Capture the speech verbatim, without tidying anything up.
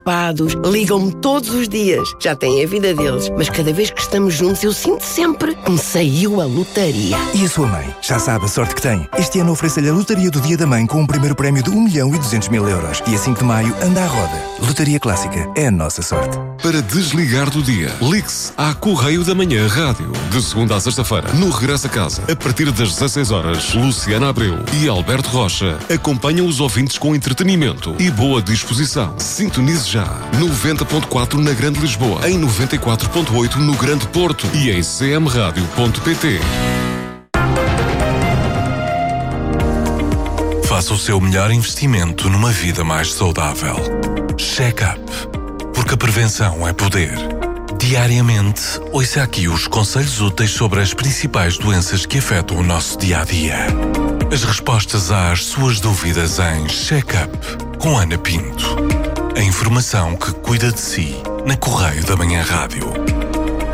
ocupados, ligam-me todos os dias. Já têm a vida deles, mas cada vez que estamos juntos eu sinto sempre que me saiu a lotaria. E a sua mãe? Já sabe a sorte que tem. Este ano oferece-lhe a Lotaria do Dia da Mãe com um primeiro prémio de um milhão e duzentos mil euros. Dia cinco de maio, anda à roda. Lotaria Clássica é a nossa sorte. Para desligar do dia, ligue-se à Correio da Manhã Rádio. De segunda à sexta-feira, no Regresso a Casa, a partir das dezasseis horas, Luciana Abreu e Alberto Rocha acompanham os ouvintes com entretenimento e boa disposição. Sintonize já. noventa ponto quatro na Grande Lisboa, em noventa e quatro ponto oito no Grande Porto e em c m radio ponto p t. Faça o seu melhor investimento numa vida mais saudável. Check-up. Porque a prevenção é poder. Diariamente, ouça aqui os conselhos úteis sobre as principais doenças que afetam o nosso dia-a-dia. As respostas às suas dúvidas em Check-up com Ana Pinto. A informação que cuida de si na Correio da Manhã Rádio.